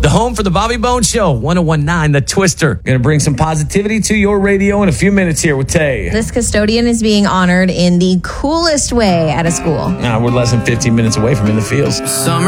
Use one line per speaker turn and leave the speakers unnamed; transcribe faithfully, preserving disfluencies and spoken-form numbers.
The home for the Bobby Bones Show, one oh one point nine The Twister. Going to bring some positivity to your radio in a few minutes here with Tay.
This custodian is being honored in the coolest way at a school.
Nah, we're less than fifteen minutes away from In the Fields. Summer